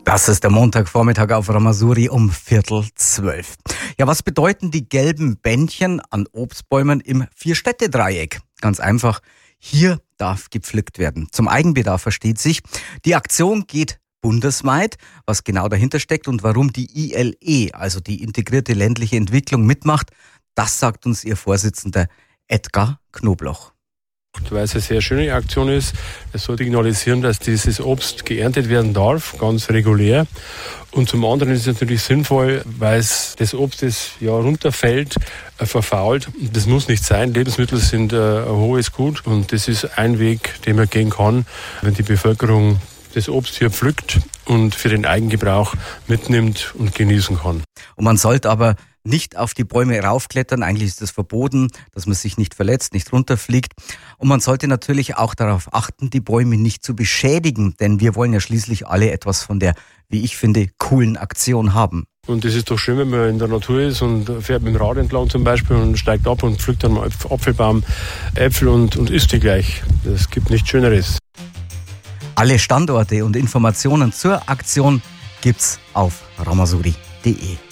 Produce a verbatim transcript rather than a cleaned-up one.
Das ist der Montagvormittag auf Ramasuri um Viertel zwölf. Ja, was bedeuten die gelben Bändchen an Obstbäumen im Vier-Städte-Dreieck? Ganz einfach, hier darf gepflückt werden. Zum Eigenbedarf versteht sich. Die Aktion geht bundesweit. Was genau dahinter steckt und warum die I L E, also die Integrierte ländliche Entwicklung, mitmacht, das sagt uns ihr Vorsitzender Edgar Knobloch. Weil es eine sehr schöne Aktion ist. Es soll signalisieren, dass dieses Obst geerntet werden darf, ganz regulär. Und zum anderen ist es natürlich sinnvoll, weil es das Obst, das ja runterfällt, äh, verfault. Das muss nicht sein. Lebensmittel sind äh, ein hohes Gut und das ist ein Weg, den man gehen kann, wenn die Bevölkerung das Obst hier pflückt und für den Eigengebrauch mitnimmt und genießen kann. Und man sollte aber nicht auf die Bäume raufklettern. Eigentlich ist das verboten, dass man sich nicht verletzt, nicht runterfliegt. Und man sollte natürlich auch darauf achten, die Bäume nicht zu beschädigen, denn wir wollen ja schließlich alle etwas von der, wie ich finde, coolen Aktion haben. Und es ist doch schön, wenn man in der Natur ist und fährt mit dem Rad entlang zum Beispiel und steigt ab und pflückt dann am Apfelbaum Äpfel und, und isst die gleich. Es gibt nichts Schöneres. Alle Standorte und Informationen zur Aktion gibt's auf ramasuri punkt de.